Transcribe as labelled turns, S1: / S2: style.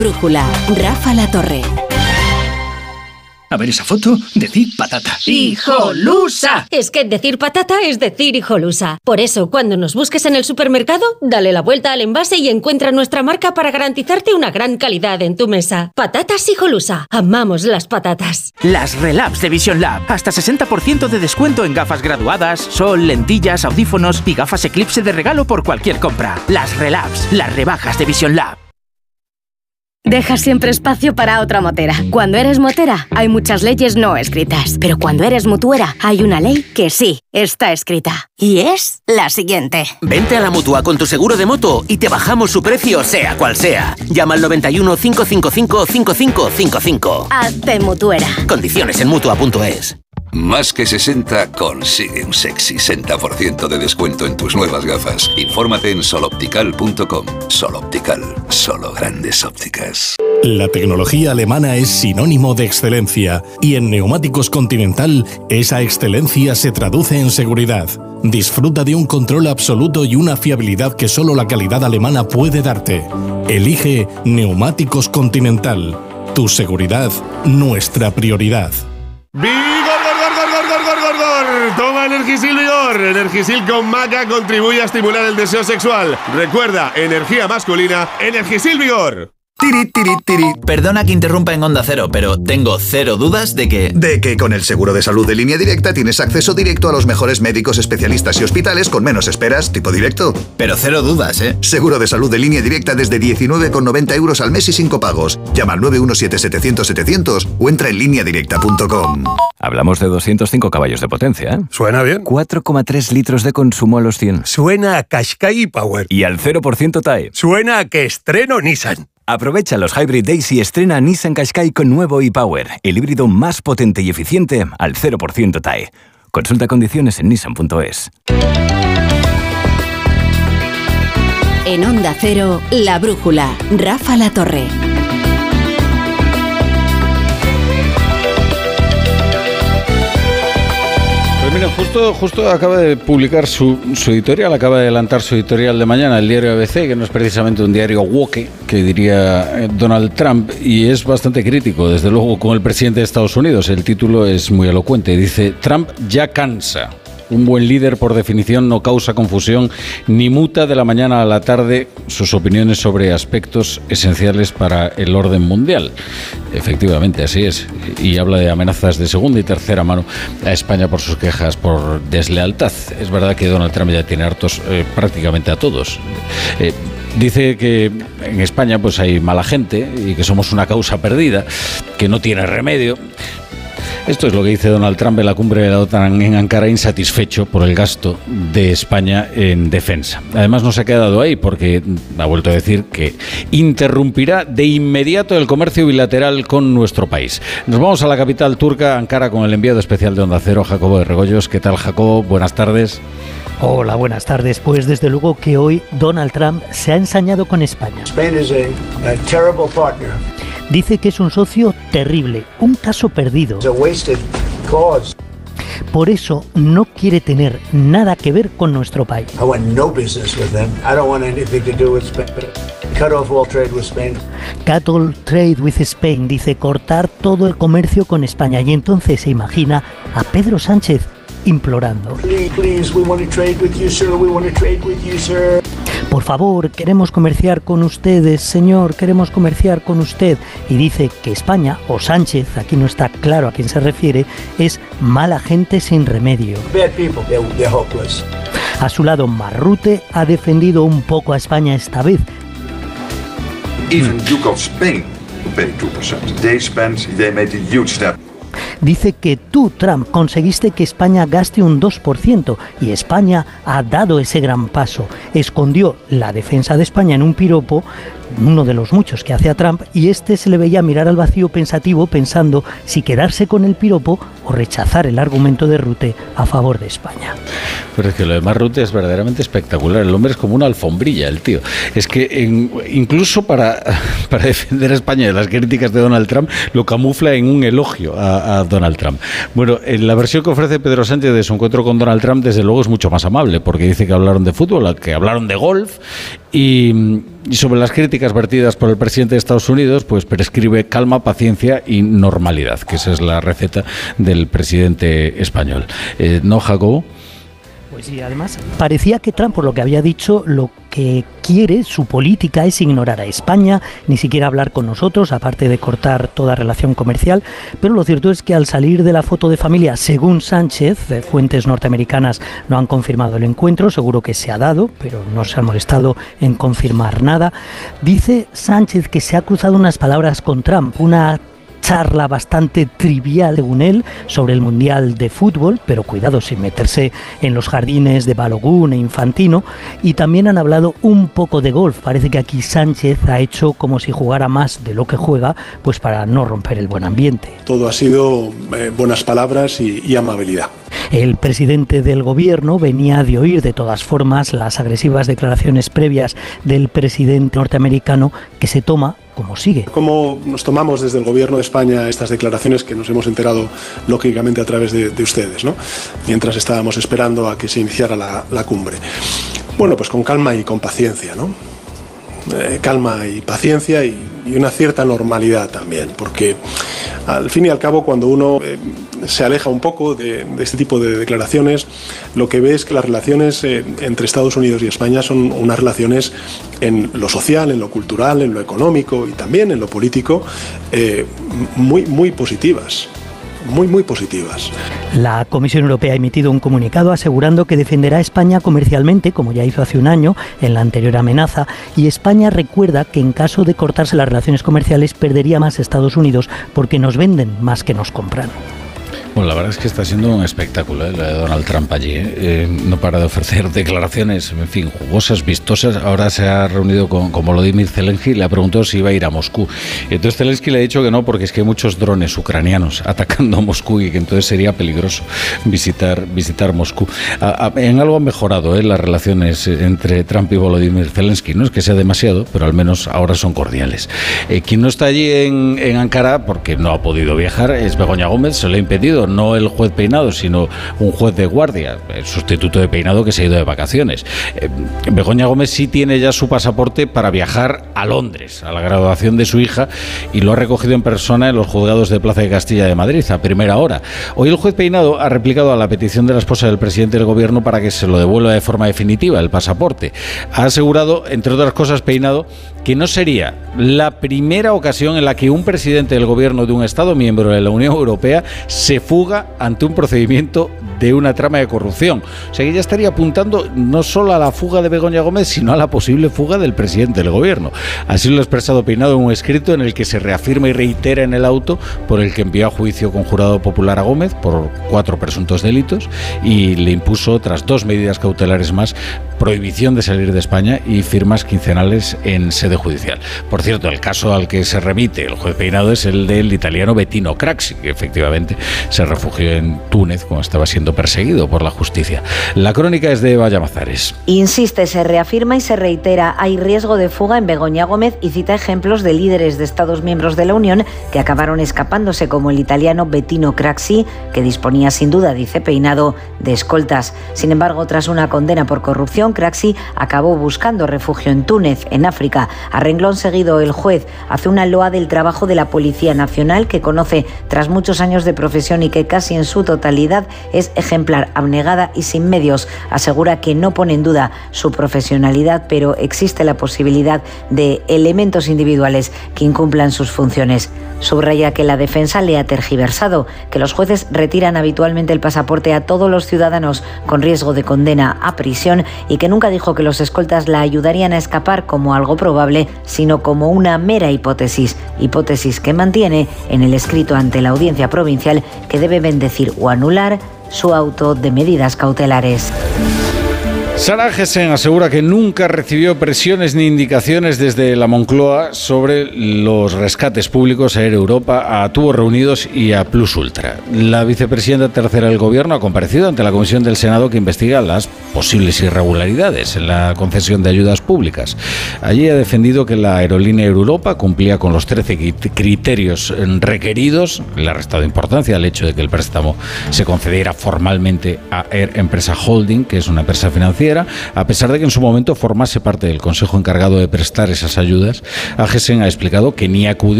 S1: Brújula, Rafa La Torre.
S2: A ver esa foto, decir patata.
S3: ¡Hijolusa! Es que decir patata es decir hijolusa. Por eso, cuando nos busques en el supermercado, dale la vuelta al envase y encuentra nuestra marca para garantizarte una gran calidad en tu mesa. Patatas hijolusa. Amamos las patatas.
S4: Las Relabs de Vision Lab. Hasta 60% de descuento en gafas graduadas, sol, lentillas, audífonos y gafas Eclipse de regalo por cualquier compra. Las Relabs, las rebajas de Vision Lab.
S5: Deja siempre espacio para otra motera. Cuando eres motera, hay muchas leyes no escritas. Pero cuando eres mutuera, hay una ley que sí está escrita. Y es la siguiente.
S6: Vente a la Mutua con tu seguro de moto y te bajamos su precio sea cual sea. Llama al 91 555 5555.
S5: Hazte mutuera.
S6: Condiciones en Mutua.es.
S7: Más que 60 consigue un sexy 60% de descuento en tus nuevas gafas. Infórmate en soloptical.com. Soloptical, solo grandes ópticas.
S8: La tecnología alemana es sinónimo de excelencia y en Neumáticos Continental esa excelencia se traduce en seguridad. Disfruta de un control absoluto y una fiabilidad que solo la calidad alemana puede darte. Elige Neumáticos Continental. Tu seguridad, nuestra prioridad.
S9: ¡Vigor! Toma Energisil Vigor. Energisil con maca contribuye a estimular el deseo sexual. Recuerda, energía masculina, Energisil Vigor.
S10: Tiri, tiri, tiri. Perdona que interrumpa en Onda Cero, pero tengo cero dudas de que con el seguro de salud de Línea Directa tienes acceso directo a los mejores médicos, especialistas y hospitales con menos esperas, tipo directo. Pero cero dudas, ¿eh? Seguro de salud de Línea Directa desde 19,90 € al mes y sin copagos. Llama al 917-700-700 o entra en lineadirecta.com.
S11: Hablamos de 205 caballos de potencia, ¿eh?
S9: Suena bien.
S11: 4,3 litros de consumo a los 100.
S9: Suena a Qashqai Power.
S11: Y al 0% TAE.
S9: Suena a que estreno Nissan.
S11: Aprovecha los Hybrid Days y estrena Nissan Qashqai con nuevo e-Power, el híbrido más potente y eficiente al 0% TAE. Consulta condiciones en nissan.es.
S1: En Onda Cero, La Brújula, Rafa La Torre.
S12: Mira, justo acaba de publicar su editorial, acaba de adelantar su editorial de mañana, el diario ABC, que no es precisamente un diario woke, que diría Donald Trump, y es bastante crítico, desde luego, con el presidente de Estados Unidos. El título es muy elocuente, dice: Trump ya cansa. Un buen líder, por definición, no causa confusión ni muta de la mañana a la tarde sus opiniones sobre aspectos esenciales para el orden mundial. Efectivamente, así es. Y habla de amenazas de segunda y tercera mano a España por sus quejas por deslealtad. Es verdad que Donald Trump ya tiene hartos prácticamente a todos. Dice que en España pues hay mala gente y que somos una causa perdida, que no tiene remedio. Esto es lo que dice Donald Trump en la cumbre de la OTAN en Ankara, insatisfecho por el gasto de España en defensa. Además, no se ha quedado ahí, porque ha vuelto a decir que interrumpirá de inmediato el comercio bilateral con nuestro país. Nos vamos a la capital turca, Ankara, con el enviado especial de Onda Cero, Jacobo de Regoyos. ¿Qué tal, Jacobo? Buenas tardes.
S13: Hola, buenas tardes. Pues desde luego que hoy Donald Trump se ha ensañado con España.
S14: Spain is a terrible partner.
S13: Dice que es un socio terrible, un caso perdido.
S14: It's a wasted cause.
S13: Por eso no quiere tener nada que ver con nuestro país.
S14: I want no business with them. I don't want anything to do with Spain. Cut off all trade with Spain.
S13: Cut all trade with Spain, dice, cortar todo el comercio con España. Y entonces se imagina a Pedro Sánchez implorando.
S14: Please, we want to trade with you, sir. We want to trade with you, sir.
S13: Por favor, queremos comerciar con ustedes, señor, queremos comerciar con usted. Y dice que España, o Sánchez, aquí no está claro a quién se refiere, es mala gente sin remedio.
S14: Bad people, they're hopeless.
S13: A su lado, Marrute ha defendido un poco a España esta vez.
S15: Even Duke of Spain paid 2%. They made a huge step.
S13: Dice que tú, Trump, conseguiste que España gaste un 2% y España ha dado ese gran paso. Escondió la defensa de España en un piropo, uno de los muchos que hace a Trump, y este se le veía mirar al vacío pensativo, pensando si quedarse con el piropo o rechazar el argumento de Rutte a favor de España.
S12: Pero es que lo de Marrute es verdaderamente espectacular. El hombre es como una alfombrilla, el tío. Es que incluso para defender a España de las críticas de Donald Trump, lo camufla en un elogio a Donald Trump. Bueno, la versión que ofrece Pedro Sánchez de su encuentro con Donald Trump, desde luego, es mucho más amable, porque dice que hablaron de fútbol, que hablaron de golf Y sobre las críticas vertidas por el presidente de Estados Unidos, pues prescribe calma, paciencia y normalidad, que esa es la receta del presidente español. ¿No, Jacobo?
S13: Pues sí, además parecía que Trump, por lo que había dicho, lo que quiere, su política es ignorar a España, ni siquiera hablar con nosotros, aparte de cortar toda relación comercial. Pero lo cierto es que al salir de la foto de familia, según Sánchez, fuentes norteamericanas no han confirmado el encuentro, seguro que se ha dado, pero no se han molestado en confirmar nada. Dice Sánchez que se ha cruzado unas palabras con Trump, una charla bastante trivial, según él, sobre el Mundial de Fútbol, pero cuidado sin meterse en los jardines de Balogun e Infantino, y también han hablado un poco de golf. Parece que aquí Sánchez ha hecho como si jugara más de lo que juega, pues para no romper el buen ambiente.
S16: Todo ha sido buenas palabras y amabilidad.
S13: El presidente del gobierno venía de oír de todas formas las agresivas declaraciones previas del presidente norteamericano, que se toma como sigue.
S16: ¿Cómo nos tomamos desde el gobierno de España estas declaraciones que nos hemos enterado lógicamente a través de ustedes, ¿no? Mientras estábamos esperando a que se iniciara la cumbre? Bueno, pues con calma y con paciencia, ¿no? Calma y paciencia y una cierta normalidad también, porque al fin y al cabo cuando uno se aleja un poco de este tipo de declaraciones, lo que ve es que las relaciones entre Estados Unidos y España son unas relaciones en lo social, en lo cultural, en lo económico y también en lo político muy positivas. Muy positivas.
S13: La Comisión Europea ha emitido un comunicado asegurando que defenderá a España comercialmente, como ya hizo hace un año en la anterior amenaza, y España recuerda que en caso de cortarse las relaciones comerciales perdería más Estados Unidos porque nos venden más que nos compran.
S12: Bueno, la verdad es que está siendo un espectáculo, la de Donald Trump allí. No para de ofrecer declaraciones, en fin, jugosas, vistosas. Ahora se ha reunido con Volodymyr Zelensky y le ha preguntado si iba a ir a Moscú. Y entonces Zelensky le ha dicho que no, porque es que hay muchos drones ucranianos atacando a Moscú y que entonces sería peligroso visitar Moscú. En algo han mejorado las relaciones entre Trump y Volodymyr Zelensky. No es que sea demasiado, pero al menos ahora son cordiales. Quien no está allí en Ankara, porque no ha podido viajar, es Begoña Gómez. Se le ha impedido, no el juez Peinado, sino un juez de guardia, el sustituto de Peinado, que se ha ido de vacaciones. Begoña Gómez sí tiene ya su pasaporte para viajar a Londres, a la graduación de su hija, y lo ha recogido en persona en los juzgados de Plaza de Castilla de Madrid, a primera hora. Hoy el juez Peinado ha replicado a la petición de la esposa del presidente del gobierno para que se lo devuelva de forma definitiva, el pasaporte. Ha asegurado, entre otras cosas, Peinado, que no sería la primera ocasión en la que un presidente del gobierno de un Estado miembro de la Unión Europea se fuga ante un procedimiento de una trama de corrupción. O sea que ya estaría apuntando no solo a la fuga de Begoña Gómez, sino a la posible fuga del presidente del gobierno. Así lo ha expresado Peinado en un escrito en el que se reafirma y reitera en el auto por el que envió a juicio con jurado popular a Gómez por 4 presuntos delitos y le impuso otras 2 medidas cautelares más: prohibición de salir de España y firmas quincenales en sede judicial. Por cierto, el caso al que se remite el juez Peinado es el del italiano Bettino Craxi, que efectivamente se refugió en Túnez cuando estaba siendo perseguido por la justicia. La crónica es de Eva Llamazares.
S17: Insiste, se reafirma y se reitera: hay riesgo de fuga en Begoña Gómez, y cita ejemplos de líderes de Estados miembros de la Unión que acabaron escapándose, como el italiano Bettino Craxi, que disponía sin duda, dice Peinado, de escoltas. Sin embargo, tras una condena por corrupción, Craxi acabó buscando refugio en Túnez, en África. A renglón seguido, el juez hace una loa del trabajo de la Policía Nacional, que conoce tras muchos años de profesión y que casi en su totalidad es ejemplar, abnegada y sin medios. Asegura que no pone en duda su profesionalidad, pero existe la posibilidad de elementos individuales que incumplan sus funciones. Subraya que la defensa le ha tergiversado, que los jueces retiran habitualmente el pasaporte a todos los ciudadanos con riesgo de condena a prisión, y que nunca dijo que los escoltas la ayudarían a escapar como algo probable, sino como una mera hipótesis que mantiene en el escrito ante la Audiencia Provincial, que debe bendecir o anular su auto de medidas cautelares.
S12: Sara Gessen asegura que nunca recibió presiones ni indicaciones desde la Moncloa sobre los rescates públicos a Air Europa, a Tubos Reunidos y a Plus Ultra. La vicepresidenta tercera del Gobierno ha comparecido ante la Comisión del Senado que investiga las posibles irregularidades en la concesión de ayudas públicas. Allí ha defendido que la aerolínea Air Europa cumplía con los 13 criterios requeridos. Le ha restado importancia al hecho de que el préstamo se concediera formalmente a Air Empresa Holding, que es una empresa financiera financiera, a pesar de que en su momento formase parte del consejo encargado de prestar esas ayudas. Agesen ha explicado que ni acudió